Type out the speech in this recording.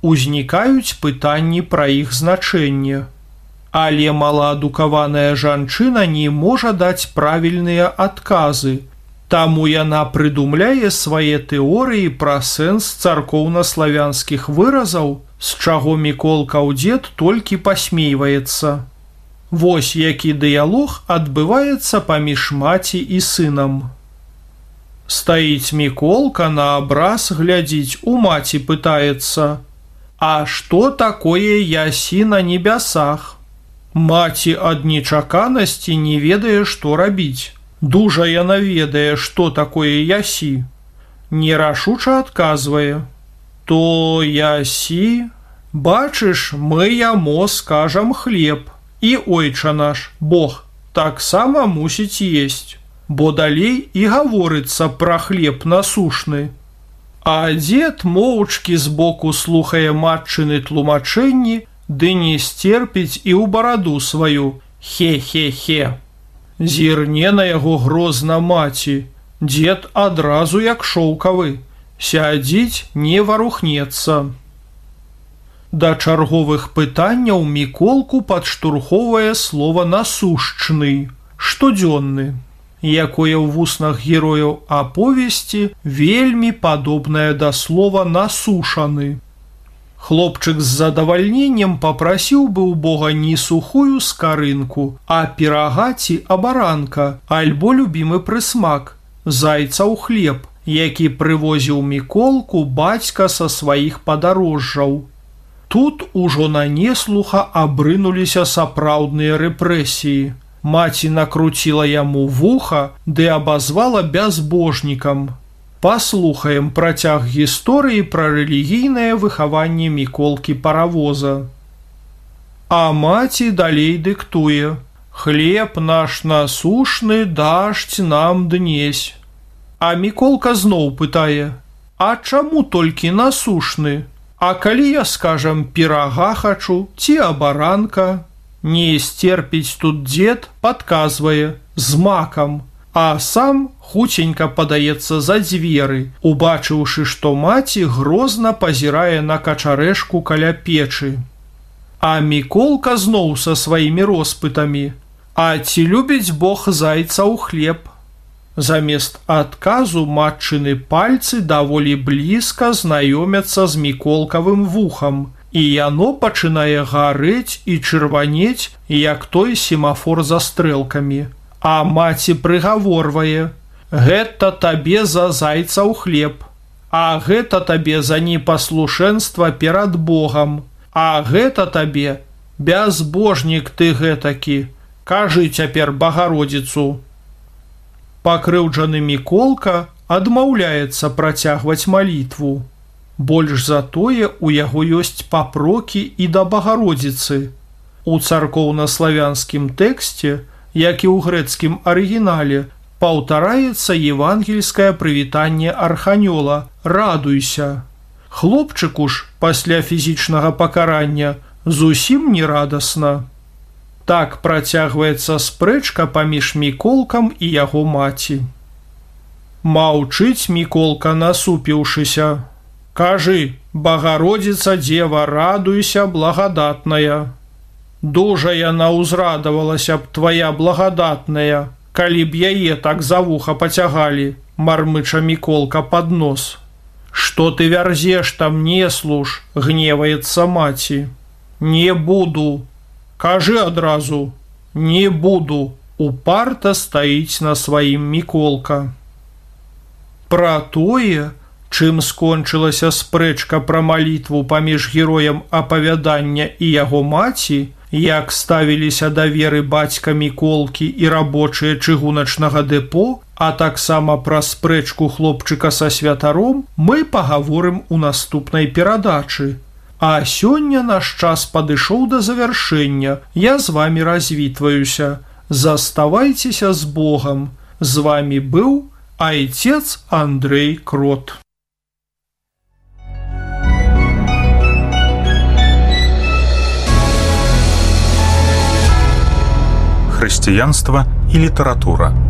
Узнікаюць пытанні пра іх значэнне. Але малаадукаваная жанчына не можа даць правільныя адказы, таму яна прыдумляе свае тэорыі пра сэнс царкоўнаславянскіх выразаў, з чаго Міколкаў дзед толькі пасмейваецца. Вось які дыялог адбываецца паміж маці і сынам. Стаіць Міколка на абраз глядзіць, у маці пытаецца: «А што такое ясі на небясах?» Маці ад нечаканасці не ведае, што рабіць. Дужа яна ведае, што такое ясі. Нерашуча адказвае: «То ясі, бачыш, мы ямо скажам хлеб, і ойча наш, Бог, таксама мусіць есць, бо далей і гаворыцца пра хлеб насушны». А дзед моўчкі збоку слухае матчыны тлумачэнні, ды не сцерпіць і ў бараду сваю: «Хе-хе-хе». Зірне на яго грозна маці. Дзед адразу як шоўкавы, сядзіць, не варухнецца. Да чарговых пытанняў Міколку падштурхоўвае слова «насушчны», штодзённы, якое ў вуснах герояў аповесці вельмі падобнае да слова «насушаны». Хлопчык з задавальненнем папрасіў бы ў Бога не сухую скарынку, а пірага ці абаранка, альбо любімы прысмак – зайца ў хлеб, які прывозіў Міколку бацька са сваіх падарожжаў. Тут ужо на неслуха абрынуліся сапраўдныя рэпрэсіі. Маці накруціла яму вуха, ды абазвала бязбожнікам. Паслухаем працяг гісторыі пра рэлігійнае выхаванне Міколкі-паравоза. А маці далей дыктуе: «Хлеб наш насушны дашць нам днесь». А Міколка зноў пытае: «А чаму толькі насушны? А калі я, скажам, пірага хачу ці абаранка?» Не сцерпіць тут дзед, падказвае: «З макам», а сам хуценька падаецца за дзверы, убачыўшы, што маці грозна пазірае на качарэшку каля печы. А Міколка зноў са сваімі роспытамі: «А ці любіць Бог зайца ў хлеб?» Замест адказу матчыны пальцы даволі блізка знаёмяцца з Міколкавым вухам, і яно пачынае гарэць і чырванець, як той семафор за стрэлкамі. А маці прыгаворвае: «Гэта табе за зайца ў хлеб, а гэта табе за непаслушэнства перад Богам, а гэта табе, бязбожнік ты гэтакі, кажы цяпер Багародзіцу». Пакрыўджаны Міколка адмаўляецца працягваць малітву. Больш за тое, у яго ёсць папрокі і да Багародзіцы. У царкоўнаславянскім тэксце, як і ў грэцкім арыгінале, паўтараецца евангельскае прывітанне арханёла «Радуйся». Хлопчыку ж пасля фізічнага пакарання зусім не радасна. Так працягваецца спрэчка паміж Міколкам і яго маці. Маўчыць Міколка, насупіўшыся. «Кажы, Багародзіца дзева, радуйся, благадатная». «Дужа яна ўзрадавалася б, твая благадатная, калі б яе так за вуха пацягалі», мармыча Міколка пад нос. «Што ты вярзеш там, не служ», гневаецца маці. «Не буду». «Кажы адразу». «Не буду», упарта стаіць на сваім Міколка. Пра тое, чым скончылася спрэчка пра малітву паміж героем апавядання і яго маці, як ставіліся да веры бацька Міколкі і рабочыя чыгуначнага дэпо, а таксама пра спрэчку хлопчыка са святаром, мы пагаворым у наступнай перадачы. А сёння наш час падышоў да завяршэння. Я з вамі развітваюся. Заставайцеся з Богам. З вамі быў айцец Андрэй Крот. Хрысціянства і літаратура.